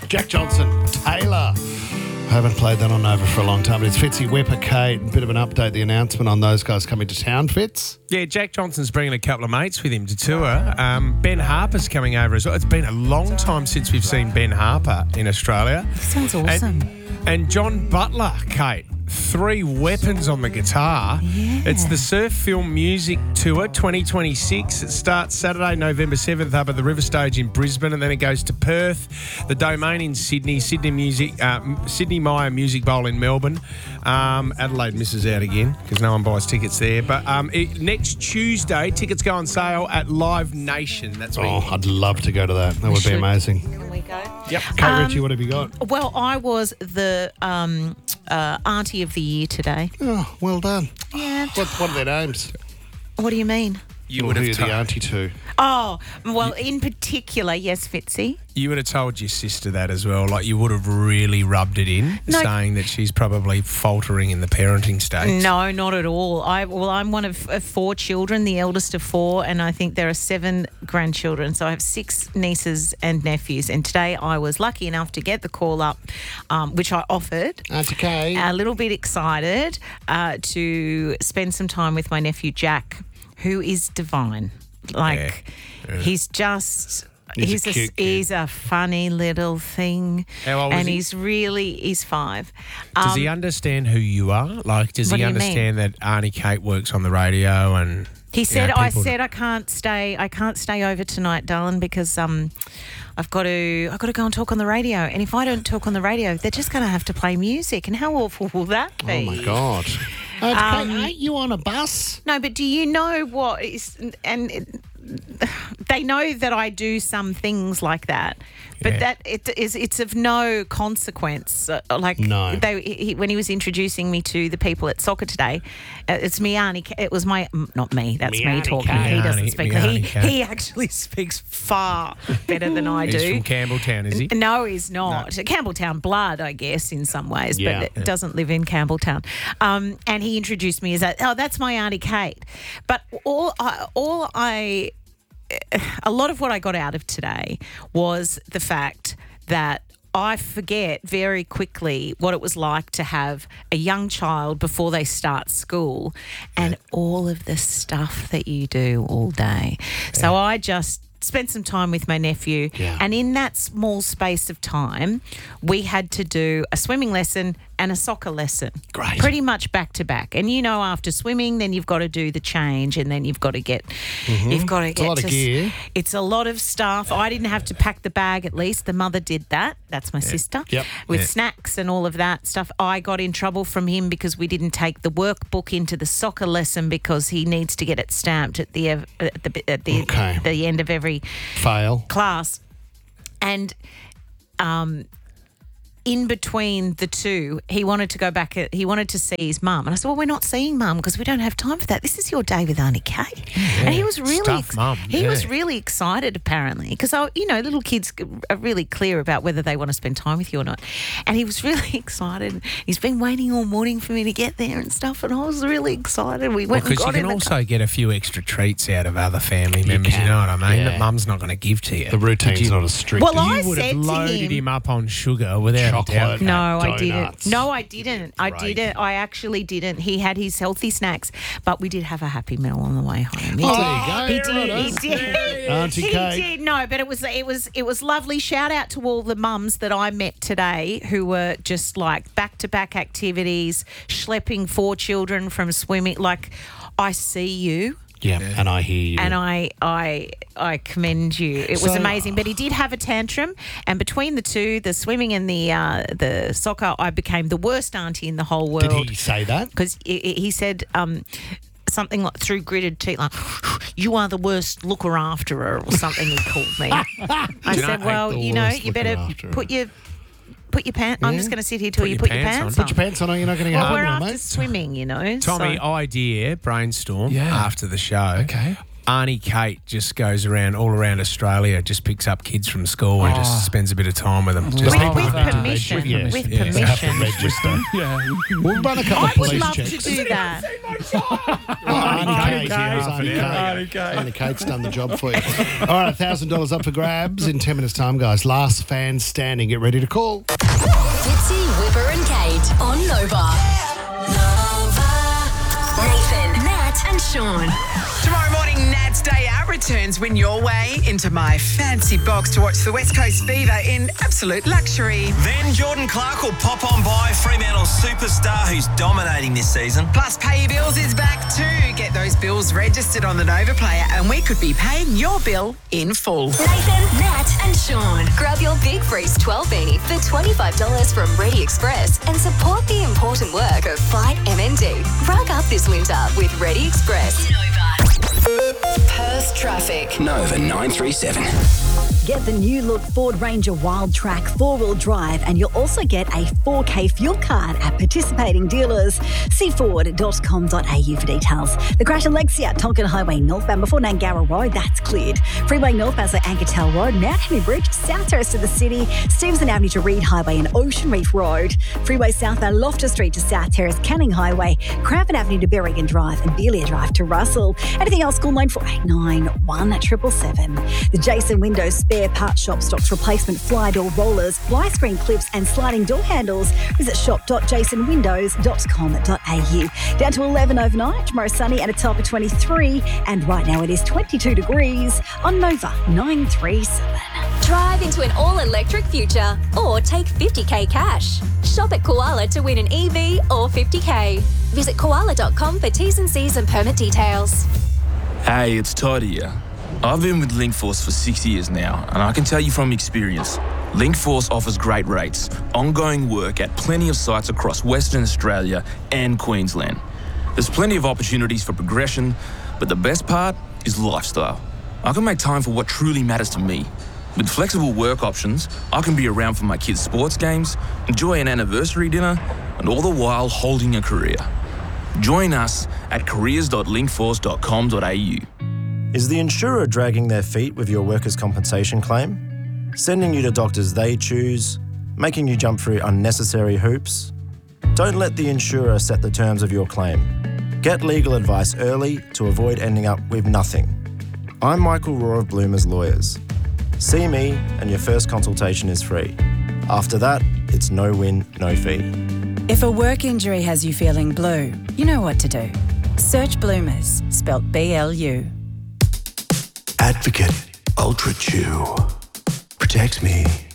Jack Johnson, Taylor. I haven't played that on Nova for a long time, but it's Fitzy, Whipper, Kate. A bit of an update, the announcement on those guys coming to town, Fitz. Yeah, Jack Johnson's bringing a couple of mates with him to tour. Ben Harper's coming over as well. It's been a long time since we've seen Ben Harper in Australia. Sounds awesome. And John Butler, Kate. 3 weapons on the guitar. Yeah. It's the Surf Film Music Tour 2026. It starts Saturday, November 7th up at the River Stage in Brisbane, and then it goes to Perth, the Domain in Sydney, Sydney Myer Music Bowl in Melbourne. Adelaide misses out again because no one buys tickets there. But next Tuesday, tickets go on sale at Live Nation. That's where I'd love to go to that. That would be amazing. Can we go? Yep. Kate Ritchie, what have you got? Well, I was the Auntie of the Year today. Oh, well done. Yeah. What are their names? What do you mean? You Or would who have are the auntie to? Oh, well, in particular, yes, Fitzy. You would have told your sister that as well. Like, you would have really rubbed it in, No. saying that she's probably faltering in the parenting stage. No, not at all. I'm one of 4 children, the eldest of 4, and I think there are 7 grandchildren. So I have 6 nieces and nephews. And today I was lucky enough to get the call up, which I offered. Auntie Kay. A little bit excited to spend some time with my nephew Jack, who is divine. Like, he's just... He's a cute kid. He's a funny little thing. How old is and he? he's 5. Does he understand who you are? Like, does What he do you mean? understand that Auntie Kate works on the radio and... He said, I people- said I can't stay over tonight, darling, because I've got to go and talk on the radio. And if I don't talk on the radio, they're just going to have to play music. And how awful will that be? Oh, my God. Auntie Kate, aren't you on a bus? No, but do you know what is... And they know that I do some things like that, but Yeah. it's of no consequence. No. When he was introducing me to the people at soccer today, it's me, Auntie. It was not me. That's Me, me Auntie talking. Kate. He doesn't Me, speak. Auntie Kate. He actually speaks far better than I do. He's from Campbelltown, is he? No, he's not. Campbelltown blood, I guess, in some ways, Yeah. but it doesn't live in Campbelltown. And he introduced me as that. Oh, that's my Auntie Kate. But a lot of what I got out of today was the fact that I forget very quickly what it was like to have a young child before they start school and all of the stuff that you do all day. So I just spent some time with my nephew, and in that small space of time, we had to do a swimming lesson and a soccer lesson. Great. Pretty much back to back. And you know, after swimming, then you've got to do the change, and then you've got to get It's a lot of gear. It's a lot of stuff. I didn't have to pack the bag, at least. The mother did that. That's my sister. Yep. With snacks and all of that stuff. I got in trouble from him because we didn't take the workbook into the soccer lesson because he needs to get it stamped at the end of every Fail. class. And in between the two, he wanted to go back. He wanted to see his mum, and I said, "Well, we're not seeing mum because we don't have time for that. This is your day with Auntie Kate." And he was really, Stuff, Mum. he Yeah. was really excited apparently because little kids are really clear about whether they want to spend time with you or not. And he was really excited. He's been waiting all morning for me to get there and stuff, and I was really excited. We went and Because got you in can the car. also get a few extra treats out of other family members, you can. know what I mean? Yeah. That mum's not going to give to you. The routine's not as strict. Well, I You would said have to loaded him- him up on sugar without Chocolate. a doubt. No, I didn't. Donuts. No, I didn't. I Great. didn't. I actually didn't. He had his healthy snacks, but we did have a Happy Meal on the way home. He Oh, did. there you go. He did. Auntie He Kate. did. No, but it was lovely. Shout out to all the mums that I met today who were just like back-to-back activities, schlepping 4 children from swimming. Like, I see you. Yeah, and I hear you. And I commend you. It was So- amazing. But he did have a tantrum, and between the two, the swimming and the soccer, I became the worst auntie in the whole world. Did he say that? Because he said something like through gritted teeth, like, "You are the worst looker after her," or something he called me. I said, "Well, the you know, worst you better looker after her. put your pants. I'm just going to sit here till you put your pants on. Put your pants on or you're not going to get Well, home we're now, after mate. swimming, you know. Tommy, so- idea, brainstorm Yeah. after the show. Okay. Auntie Kate just goes around all around Australia, just picks up kids from school and just spends a bit of time with them. Just With People have to permission. register, yes. With Yes, they have to permission. register. yeah. We'll run a couple I of would police love checks. to do that. Auntie Kate. Auntie Kate's done the job for you. All right, $1,000 up for grabs in 10 minutes' time, guys. Last fan standing. Get ready to call. Fitzy, Whipper and Kate on Nova. Nathan, Nat and Sean. Tomorrow morning, Nat's Day Out returns. Win your way into my fancy box to watch the West Coast Fever in absolute luxury. Then Jordan Clark will pop on by, Fremantle's superstar who's dominating this season. Plus, Pay Your Bills is back too. Get those bills registered on the Nova Player and we could be paying your bill in full. Nathan, Nat and Sean. Grab your Big Freeze 12 beanie for $25 from Ready Express and support the important work of Fight MND. Rug up this winter with Ready Express. Perth traffic. Nova 937. Get the new look Ford Ranger Wildtrak 4-wheel drive and you'll also get a 4K fuel card at participating dealers. See ford.com.au for details. The crash at Lexia, Tonkin Highway northbound before Nangara Road, that's cleared. Freeway northbound at Ankertel Road, Mount Henry Bridge, south terrace to the city, Stevenson Avenue to Reed Highway and Ocean Reef Road. Freeway southbound Loftus Street to South Terrace, Canning Highway, Crampton Avenue to Berrigan Drive and Belia Drive to Russell. Anything else, call 9489 1777. The Jason Windows Spare Parts Shop stocks replacement fly door rollers, fly screen clips and sliding door handles. Visit shop.jasonwindows.com.au. Down to 11 overnight, tomorrow sunny and a top of 23 and right now it is 22 degrees on Nova 937. Drive into an all-electric future or take 50k cash. Shop at Koala to win an EV or 50k. Visit koala.com for T's and C's and permit details. Hey, it's Todd here. I've been with Linkforce for 6 years now, and I can tell you from experience, Linkforce offers great rates, ongoing work at plenty of sites across Western Australia and Queensland. There's plenty of opportunities for progression, but the best part is lifestyle. I can make time for what truly matters to me. With flexible work options, I can be around for my kids' sports games, enjoy an anniversary dinner, and all the while holding a career. Join us at careers.linkforce.com.au. Is the insurer dragging their feet with your workers' compensation claim? Sending you to doctors they choose? Making you jump through unnecessary hoops? Don't let the insurer set the terms of your claim. Get legal advice early to avoid ending up with nothing. I'm Michael Rohr of Bloomers Lawyers. See me and your first consultation is free. After that, it's no win, no fee. If a work injury has you feeling blue, you know what to do. Search Bloomers, spelt BLU. Advocate Ultra Chew. Protects me.